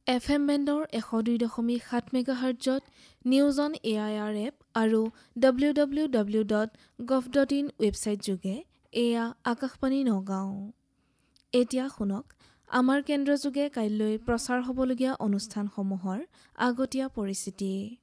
FM বেণ্ডৰ 102.7 মেগাহাৰ্টজত news on AIR app আৰু www.gov.in website যোগে এয়া আকাশবাণী নগাঁও। এতিয়া শুনক আমাৰ কেন্দ্ৰ যোগে কাইলৈ প্ৰচাৰ হ'বলগীয়া অনুষ্ঠানসমূহৰ আগতীয়া পৰিচিতি।